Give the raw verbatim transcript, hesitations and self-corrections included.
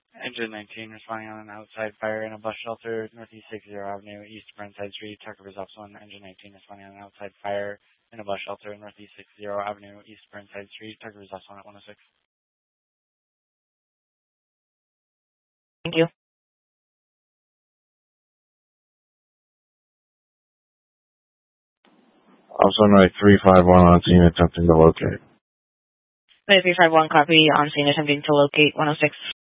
Engine nineteen responding on an outside fire in a bus shelter, Northeast sixtieth Avenue, East Burnside Street, Tucker Results one. Engine nineteen responding on an outside fire in a bus shelter, Northeast sixtieth Avenue, East Burnside Street, Tucker Results one at one oh six. Thank you. Also, Night three five one on scene attempting to locate. three five one, copy, on scene attempting to locate one oh six.